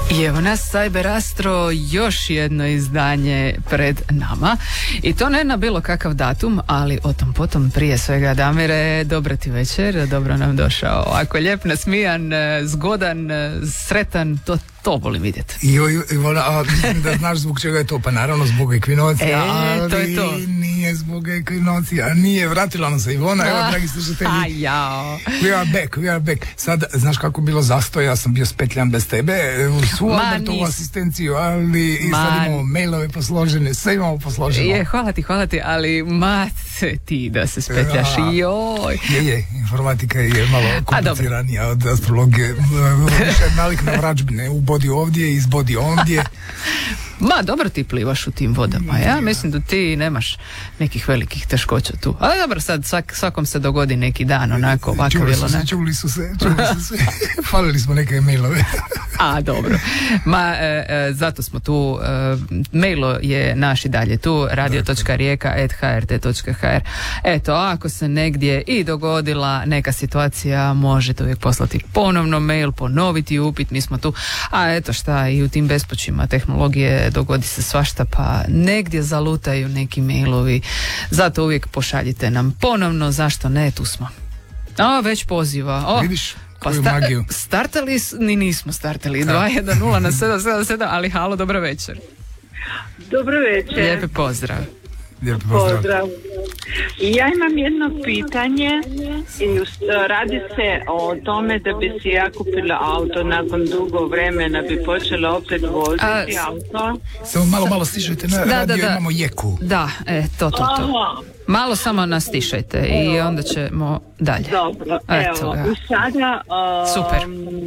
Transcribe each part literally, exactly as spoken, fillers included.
I evo nas Cyber Astro, još jedno izdanje pred nama i to ne na bilo kakav datum, ali o tom potom. Prije svega, Damire, dobro ti večer, dobro nam došao, ako lijep, nasmijan, zgodan, sretan, to to volim vidjeti. I, i, i a, mislim da znaš zbog čega je to, pa naravno zbog ekvinocija, e, ali to je to. Nije zbog ekvinocija, nije, vratila nam se Ivona, evo, dragi slušatelji, we are back, we are back. Sad, znaš kako bilo zastoj, ja sam bio spetljan bez tebe, u svu Albertovu asistenciju, ali i sad imamo mailove posložene, sve imamo posloženo. Je, hvala ti, hvala ti, ali mat ti da se spetljaš, joj. Je, je, informatika je malo kompliciranija od astrologije, više nalik na vračbine, u bodi ovdje, iz bodi ondje. Ma, dobro ti plivaš u tim vodama, ja mislim da ti nemaš nekih velikih teškoća tu. Ali dobro, sad svak, svakom se dogodi neki dan, onako, ovako čuli bilo. Su se, čuli su se, čuli su se, falili smo neke mailove. A, dobro. Ma, e, e, zato smo tu, e, mailo je naš i dalje tu, radio točka rijeka at h r t točka h r. Eto, ako se negdje i dogodila neka situacija, možete uvijek poslati ponovno mail, ponoviti upit, mi smo tu. A eto šta, i u tim bespočima tehnologije dogodi se svašta, pa negdje zalutaju neki mailovi, zato uvijek pošaljite nam ponovno, zašto ne, tu smo. O, već poziva. O, vidiš pa koju sta- magiju. Startali, ni nismo startali, dva jedan nula na sedam sedam sedam, ali halo, dobro večer. Dobro večer. Lijepi pozdrav. Lijepi pozdrav. Pozdrav. Ja imam jedno pitanje i radi se o tome da bi si ja kupila auto, nakon dugo vremena bi počela opet voziti A, auto. Samo malo, malo stišajte, na da, radio da, da. Imamo jeku. Da, e, to, to, to. Aha. Malo samo nas stišajte i onda ćemo dalje. Dobro, Eto evo, ga. i sada um, Super.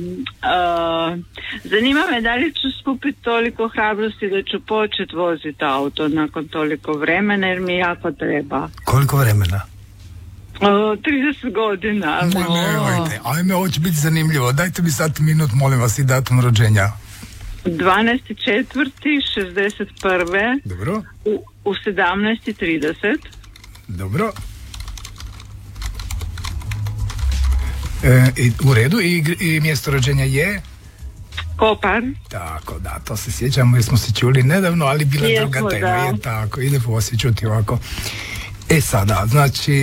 Uh, zanima me da li ću skupiti toliko hrabrosti da ću početi voziti auto nakon toliko vremena, jer mi jako treba. Koliko vremena? Uh, trideset godina. Ne, nemojte, ajme, ovo će biti zanimljivo. Dajte mi sad minut, molim vas, i datum rođenja. dvanaesti četvrti šezdeset prve Dobro. U, u sedamnaest i trideset. Dobro. E, i, u redu, I, i mjesto rođenja je? Kopar. Tako, da, to se sjećamo jer smo se čuli nedavno, ali bila je druga tema. Da. Je tako, ide po se čuti ovako. E sada, znači...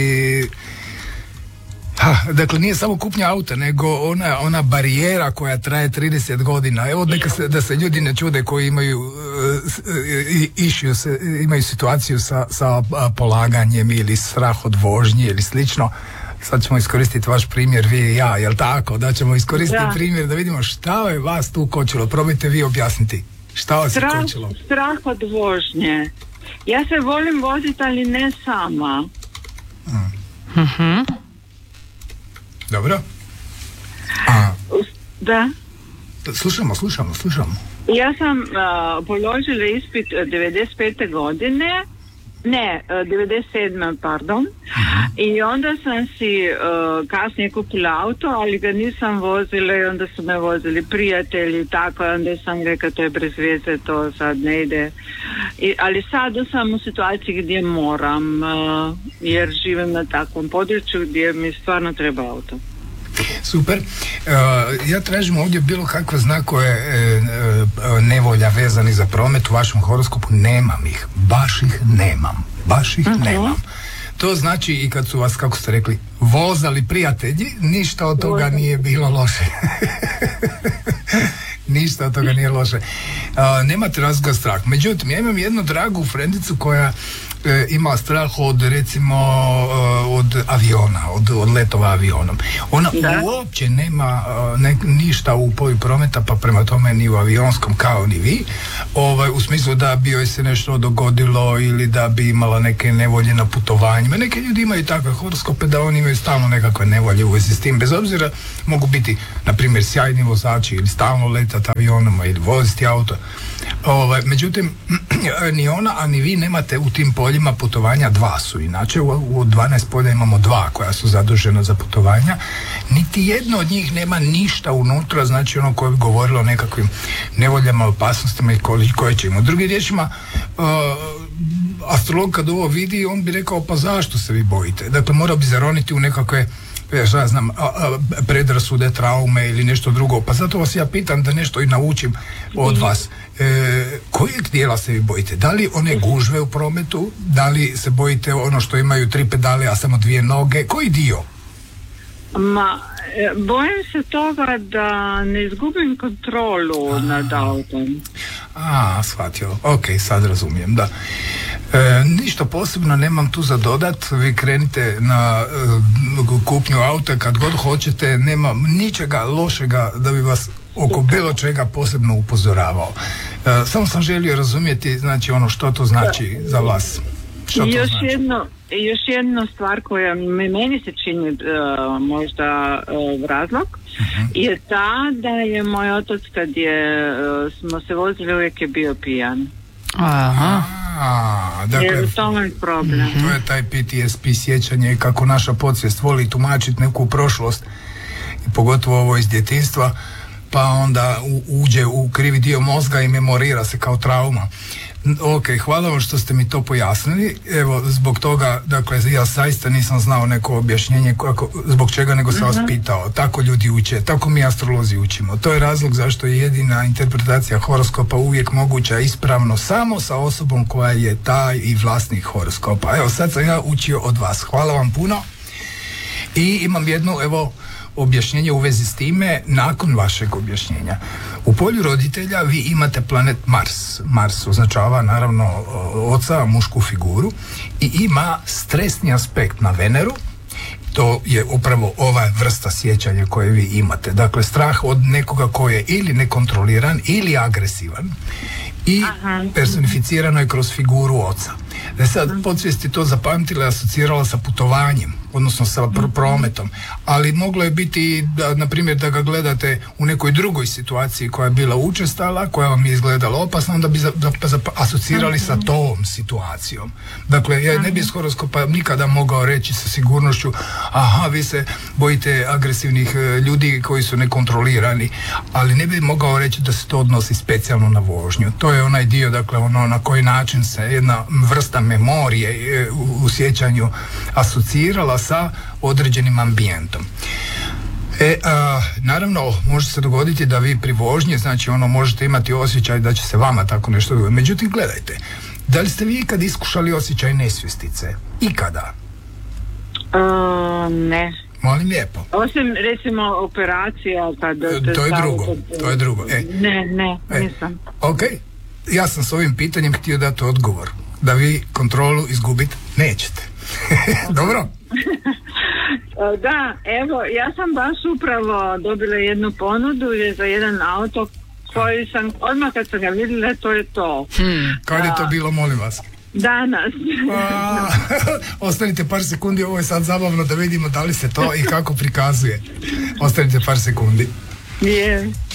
Ha, dakle, nije samo kupnja auta, nego ona, ona barijera koja traje trideset godina. Evo, neka se, da se ljudi ne čude koji imaju uh, išiju se, imaju situaciju sa, sa polaganjem ili strah od vožnje ili slično. Sad ćemo iskoristiti vaš primjer, vi i ja, jel tako? Da ćemo iskoristiti da. primjer da vidimo šta je vas tu kočilo. Probajte vi objasniti. Šta vas strah, je kočilo? Strah od vožnje. Ja se volim voziti, ali ne sama. Hmm. Mhm. Dobro. A, da. Slušamo, slušamo, slušamo. Ja sam uh, položila ispit devedeset pete godine, ne, devedeset sedme pardon, uh-huh. I onda sam si uh, kasnije kupila auto, ali ga nisam vozila i onda su me vozili prijatelji, tako, onda sam rekla to je bez veze, to sad ne ide. I, ali sada sam u situaciji gdje moram, uh, jer živim na takvom području gdje mi stvarno treba auto. Super. Uh, ja tražim ovdje bilo kakve znakove e, e, nevolja vezani za promet u vašem horoskopu. Nemam ih. Baš ih nemam. Baš ih uh-huh. nemam. To znači i kad su vas, kako ste rekli, vozali prijatelji, ništa od toga Voza. nije bilo loše. Ništa od toga nije loše. Uh, nemate razloga strah. Međutim, ja imam jednu dragu frendicu koja e, ima strah od, recimo, uh, od aviona, od, od letova avionom. Ona da. uopće nema uh, ne, ništa u poju prometa, pa prema tome ni u avionskom kao ni vi. Ovaj, u smislu da bi joj se nešto dogodilo ili da bi imala neke nevolje na putovanjima. Neke ljudi imaju takve horoskope da oni imaju stalno nekakve nevolje u vezi s tim. Bez obzira, mogu biti, na primjer, sjajni vozači ili stalno letati avionima ili voziti auto. Ovaj, međutim, ni ona, a ni vi nemate u tim poljima putovanja, dva su. Inače, u, u dvanaest polja imamo dva koja su zadužena za putovanja. Niti jedno od njih nema ništa unutra, znači ono koje bi govorilo o nekakvim nevoljama, opasnostima i koje ćemo. Drugim riječima, uh, astrolog kad ovo vidi, on bi rekao, pa zašto se vi bojite? Dakle, mora bi zaroniti u nekakve ja šta ja znam, a, a, predrasude, traume ili nešto drugo. Pa zato vas ja pitam da nešto i naučim od vas. E, kojeg dijela se vi bojite? Da li one gužve u prometu? Da li se bojite ono što imaju tri pedale, a samo dvije noge? Koji dio? Ma, bojim se toga da ne izgubim kontrolu a, nad autom. A, shvatio. Ok, sad razumijem, da. E, ništa posebno nemam tu za dodat. Vi krenite na e, kupnju auta kad god hoćete. Nema ničega lošega da bi vas oko bilo čega posebno upozoravao. E, samo sam želio razumjeti, znači, ono što to znači za vas. Što to još znači? jedno, još jedna stvar koja mi, meni se čini uh, možda uh, razlog uh-huh. je ta da je moj otac kad je uh, smo se vozili uvijek je bio pijan. Aha. A, dakle, je to je problem. To je taj P T S P sjećanje, kako naša podsvijest voli tumačiti neku prošlost i pogotovo ovo iz djetinjstva, pa onda u, uđe u krivi dio mozga i memorira se kao trauma. Ok, hvala vam što ste mi to pojasnili. Evo, zbog toga, dakle, ja zaista nisam znao neko objašnjenje kako, zbog čega, nego sam vas pitao. Tako ljudi uče, tako mi astrolozi učimo. To je razlog zašto je jedina interpretacija horoskopa uvijek moguća ispravno samo sa osobom koja je taj i vlasnik horoskopa. Evo, sad sam ja učio od vas. Hvala vam puno. I imam jednu, evo, objašnjenje u vezi s time nakon vašeg objašnjenja. U polju roditelja vi imate planet Mars. Mars označava naravno oca, mušku figuru i ima stresni aspekt na Veneru. To je upravo ova vrsta sjećanja koje vi imate. Dakle, strah od nekoga ko je ili nekontroliran ili agresivan i personificirano je kroz figuru oca. Da sad podsvijesti to zapamtila i asocirala sa putovanjem, odnosno sa pr- prometom, ali moglo je biti, da, na primjer, da ga gledate u nekoj drugoj situaciji koja je bila učestala, koja vam je izgledala opasna, onda bi za, za, za, asocirali sa tom situacijom. Dakle, ja ne bi iz horoskopa nikada mogao reći sa sigurnošću, aha, vi se bojite agresivnih ljudi koji su nekontrolirani, ali ne bi mogao reći da se to odnosi specijalno na vožnju. To je onaj dio, dakle, ono na koji način se jedna vrsta memorije u, u sjećanju asocirala sa određenim ambijentom. E, a, naravno, može se dogoditi da vi pri vožnji, znači ono, možete imati osjećaj da će se vama tako nešto dogoditi. Međutim, gledajte, da li ste vi ikad iskušali osjećaj nesvjestice? Ikada? Uh, ne. Molim lijepo. Osim, recimo, operacija kad... E, to je drugo, kod... to je drugo. E. Ne, ne, e. nisam. Ok, ja sam s ovim pitanjem htio dati odgovor. Da vi kontrolu izgubiti nećete. Dobro? Da, evo, ja sam baš upravo dobila jednu ponudu za jedan auto koji sam, odmah kad sam ga vidjela, to je to. Hmm, kad je to bilo, molim vas? Danas. A, ostanite par sekundi, ovo je sad zabavno da vidimo da li se to i kako prikazuje. Ostanite par sekundi. Je. Yeah.